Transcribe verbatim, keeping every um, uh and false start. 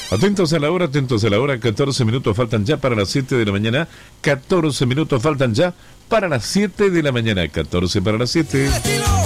Atentos a la hora, atentos a la hora, catorce minutos faltan ya para las siete de la mañana, catorce minutos faltan ya para las siete de la mañana, catorce para las siete.